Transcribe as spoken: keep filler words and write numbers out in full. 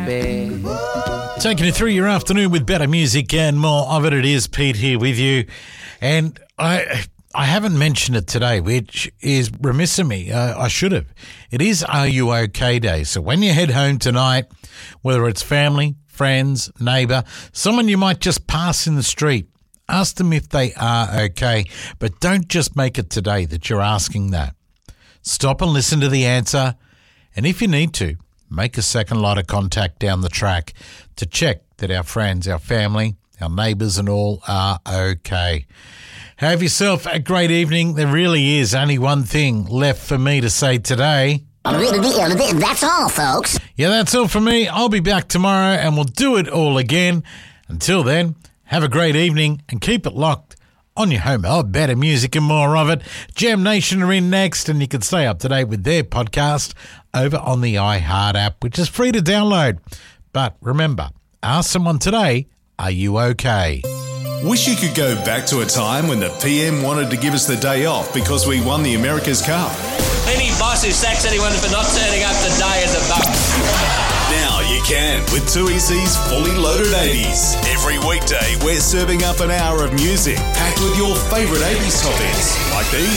baby. Taking you through your afternoon with better music and more of it. It is Pete here with you. And I I haven't mentioned it today, which is remiss of me. Uh, I should have. It is Are You OK Day. So when you head home tonight, whether it's family, friends, neighbour, someone you might just pass in the street, ask them if they are okay. But don't just make it today that you're asking that. Stop and listen to the answer. And if you need to, make a second line of contact down the track to check that our friends, our family, our neighbours and all are okay. Have yourself a great evening. There really is only one thing left for me to say today. That's all, folks. Yeah, that's all for me. I'll be back tomorrow and we'll do it all again. Until then, have a great evening and keep it locked on your home. Oh, better music and more of it. Jam Nation are in next, and you can stay up to date with their podcast over on the iHeart app, which is free to download. But remember, ask someone today, are you okay? Wish you could go back to a time when the P M wanted to give us the day off because we won the America's Cup. Any boss who sacks anyone for not turning up today is a bum. Now you can with two E C's Fully Loaded eighties. Every weekday, we're serving up an hour of music packed with your favourite eighties topics like these.